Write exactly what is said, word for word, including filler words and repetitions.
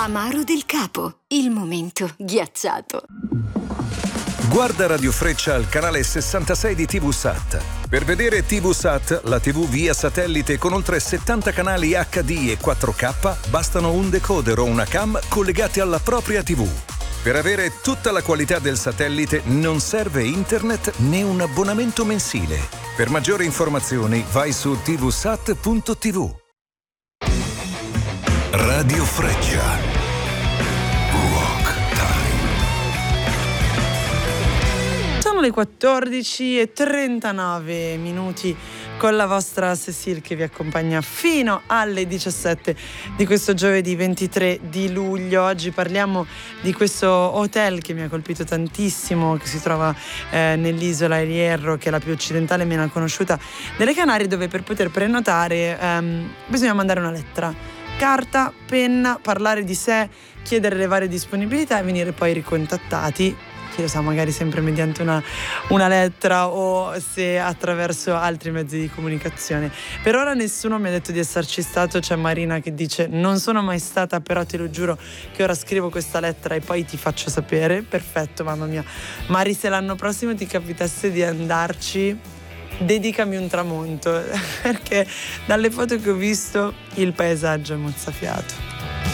Amaro del Capo, il momento ghiacciato. Guarda Radio Freccia al canale sessantasei di T V Sat. Per vedere T V Sat, la tivù via satellite con oltre settanta canali acca di e quattro K, bastano un decoder o una cam collegati alla propria tivù. Per avere tutta la qualità del satellite non serve internet né un abbonamento mensile. Per maggiori informazioni vai su tvsat punto tv. Radio Freccia. Sono le quattordici e trentanove minuti con la vostra Cecile che vi accompagna fino alle diciassette di questo giovedì ventitré di luglio. Oggi parliamo di questo hotel che mi ha colpito tantissimo, che si trova eh, nell'isola El Hierro, che è la più occidentale e meno conosciuta delle Canarie, dove per poter prenotare ehm, bisogna mandare una lettera, carta, penna, parlare di sé, chiedere le varie disponibilità e venire poi ricontattati. Chi lo sa, magari sempre mediante una, una lettera o se attraverso altri mezzi di comunicazione. Per ora nessuno mi ha detto di esserci stato. C'è Marina che dice: non sono mai stata, però te lo giuro che ora scrivo questa lettera e poi ti faccio sapere. Perfetto, mamma mia. Mari, se l'anno prossimo ti capitasse di andarci, dedicami un tramonto, perché dalle foto che ho visto il paesaggio è mozzafiato.